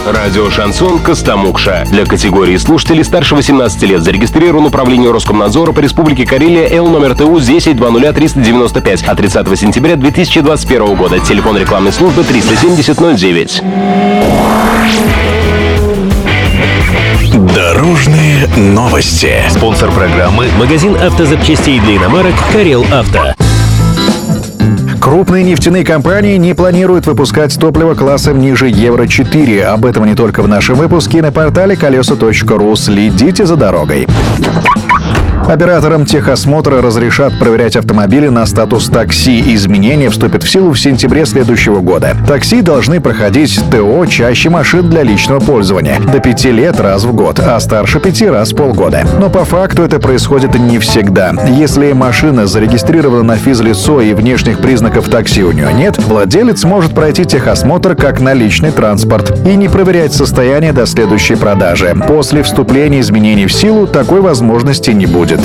Радио «Шансон» Костомукша. Для категории слушателей старше 18 лет зарегистрирован управление Роскомнадзора по Республике Карелия Л номер ТУ 10-00-395 от 30 сентября 2021 года. Телефон рекламной службы 370-09. Дорожные новости. Спонсор программы — магазин автозапчастей для иномарок «Карел Авто». Крупные нефтяные компании не планируют выпускать топливо классом ниже Евро-4. Об этом не только в нашем выпуске на портале колеса.ру. Следите за дорогой. Операторам техосмотра разрешат проверять автомобили на статус такси. Изменения вступят в силу в сентябре следующего года. Такси должны проходить ТО чаще машин для личного пользования. До 5 лет раз в год, а старше 5 раз в полгода. Но по факту это происходит не всегда. Если машина зарегистрирована на физлицо и внешних признаков такси у нее нет, владелец может пройти техосмотр как на личный транспорт и не проверять состояние до следующей продажи. После вступления изменений в силу такой возможности не будет.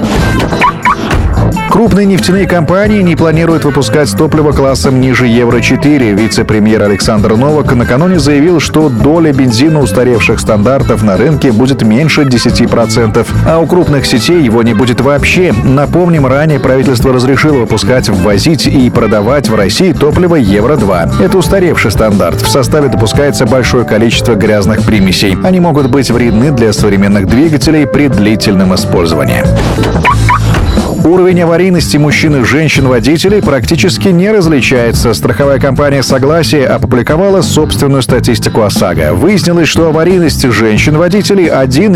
Крупные нефтяные компании не планируют выпускать топливо классом ниже Евро-4. Вице-премьер Александр Новак накануне заявил, что доля бензина устаревших стандартов на рынке будет меньше 10%, а у крупных сетей его не будет вообще. Напомним, ранее правительство разрешило выпускать, ввозить и продавать в России топливо Евро-2. Это устаревший стандарт. В составе допускается большое количество грязных примесей. Они могут быть вредны для современных двигателей при длительном использовании. Уровень аварийности мужчин и женщин-водителей практически не различается. Страховая компания «Согласие» опубликовала собственную статистику ОСАГО. Выяснилось, что аварийность женщин-водителей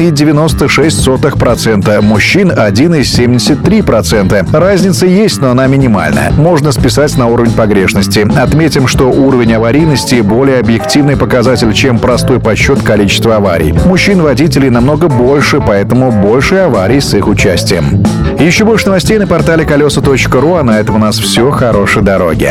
1,96%, мужчин 1,73%. Разница есть, но она минимальная. Можно списать на уровень погрешности. Отметим, что уровень аварийности более объективный показатель, чем простой подсчет количества аварий. Мужчин-водителей намного больше, поэтому больше аварий с их участием. Еще больше новостей на портале колеса.ру, а на этом у нас все. Хорошей дороги.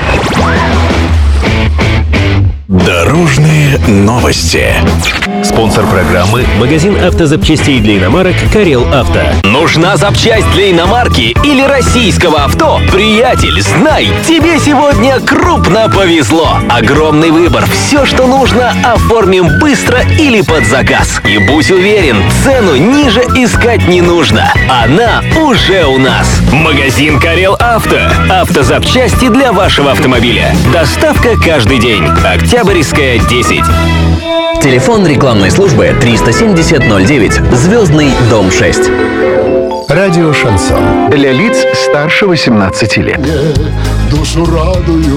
Дорожные новости. Спонсор программы — магазин автозапчастей для иномарок «Карел Авто». Нужна запчасть для иномарки или российского авто? Приятель, знай, тебе сегодня крупно повезло. Огромный выбор. Все, что нужно, оформим быстро или под заказ. И будь уверен, цену ниже искать не нужно. Она уже у нас. Магазин «Карел Авто». Автозапчасти для вашего автомобиля. Доставка каждый день. Октябрьская, 10. Телефон рекламной службы 370-09, Звездный дом 6. Радио «Шансон». Для лиц старше 18 лет. Душу радует.